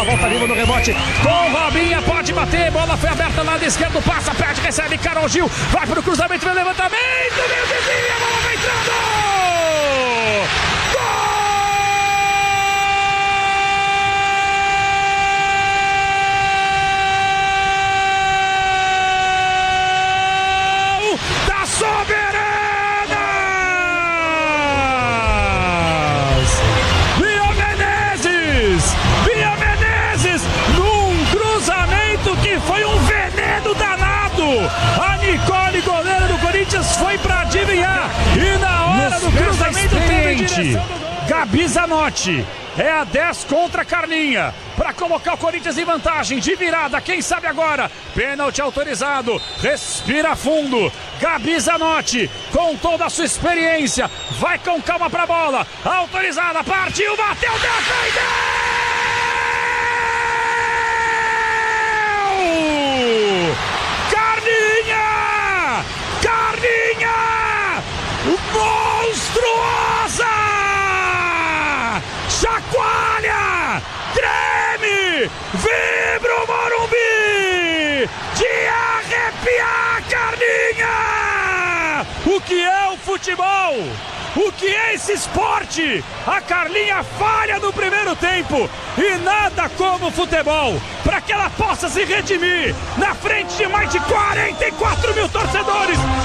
Volta viva no rebote com Robinha, pode bater, bola foi aberta lado esquerdo, passa, perde, recebe, Carol Gil, vai pro cruzamento, vem levantamento, meu vizinho, a bola vai entrando! Gol da Soberanas! Que foi um veneno danado. A Nicole, goleira do Corinthians, foi pra adivinhar. E na hora do cruzamento teve direção do gol. Gabi Zanotti é a 10 contra a Carlinha, para colocar o Corinthians em vantagem, de virada, quem sabe agora. Pênalti autorizado, respira fundo. Gabi Zanotti, com toda a sua experiência, vai com calma pra bola. Autorizada, partiu, bateu, defendeu! Carlinha! Carlinha! Monstruosa! Chacoalha! Treme! Vibra o Morumbi! De arrepiar, Carlinha! O que é o futebol? O que é esse esporte? A Carlinha falha no primeiro tempo e nada como o futebol para que ela possa se redimir na frente de mais de 44 mil torcedores.